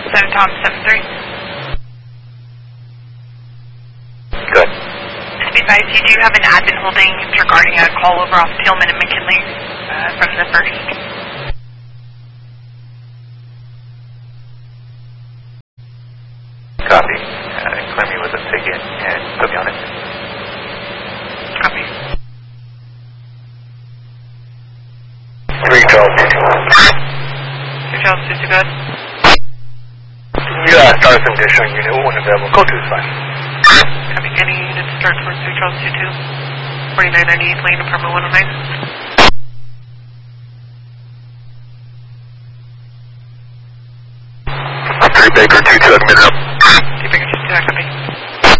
7 Tom 73. Good. Be advised, you do have an admin holding regarding a call over off Tillman and McKinley from the 1st. Copy. Clear me with a ticket and put me on it. Copy. 3 Charles. 2 Charles, 2 to good. Yeah, start some additional unit. One available. Go to the side. Copy. Any units start towards 2 Charles 22. 4998 Lane, apartment 109. 3 Baker 22, minute up. 2 Baker 22, copy.